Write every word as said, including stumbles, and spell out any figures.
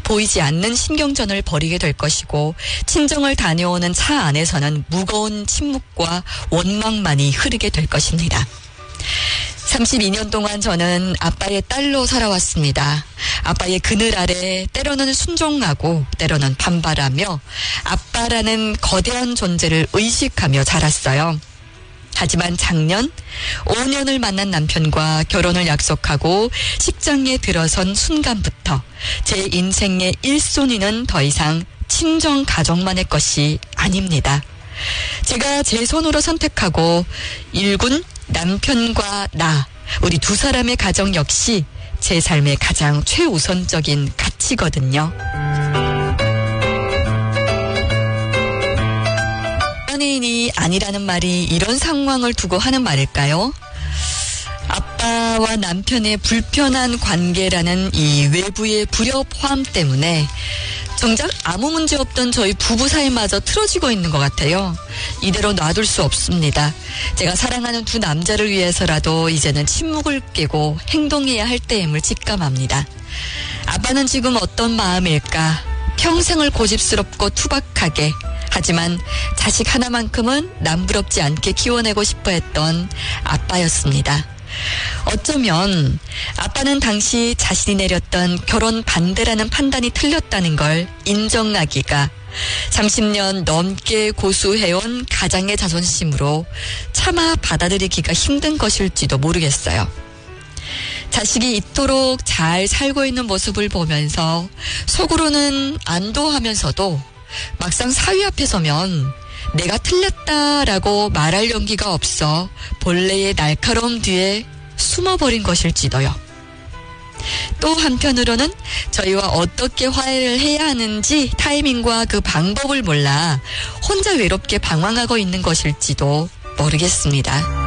보이지 않는 신경전을 벌이게 될 것이고 친정을 다녀오는 차 안에서는 무거운 침묵과 원망만이 흐르게 될 것입니다. 삼십이 년 동안 저는 아빠의 딸로 살아왔습니다. 아빠의 그늘 아래 때로는 순종하고 때로는 반발하며 아빠라는 거대한 존재를 의식하며 자랐어요. 하지만 작년 오 년을 만난 남편과 결혼을 약속하고 식장에 들어선 순간부터 제 인생의 일 순위는 더 이상 친정 가족만의 것이 아닙니다. 제가 제 손으로 선택하고 일군 남편과 나, 우리 두 사람의 가정 역시 제 삶의 가장 최우선적인 가치거든요. 연예인이 아니라는 말이 이런 상황을 두고 하는 말일까요? 아빠와 남편의 불편한 관계라는 이 외부의 불협 화음 때문에 정작 아무 문제 없던 저희 부부 사이마저 틀어지고 있는 것 같아요. 이대로 놔둘 수 없습니다. 제가 사랑하는 두 남자를 위해서라도 이제는 침묵을 깨고 행동해야 할 때임을 직감합니다. 아빠는 지금 어떤 마음일까? 평생을 고집스럽고 투박하게, 하지만 자식 하나만큼은 남부럽지 않게 키워내고 싶어 했던 아빠였습니다. 어쩌면 아빠는 당시 자신이 내렸던 결혼 반대라는 판단이 틀렸다는 걸 인정하기가 삼십 년 넘게 고수해온 가장의 자존심으로 차마 받아들이기가 힘든 것일지도 모르겠어요. 자식이 이토록 잘 살고 있는 모습을 보면서 속으로는 안도하면서도 막상 사위 앞에 서면 내가 틀렸다라고 말할 용기가 없어 본래의 날카로움 뒤에 숨어버린 것일지도요. 또 한편으로는 저희와 어떻게 화해를 해야 하는지 타이밍과 그 방법을 몰라 혼자 외롭게 방황하고 있는 것일지도 모르겠습니다.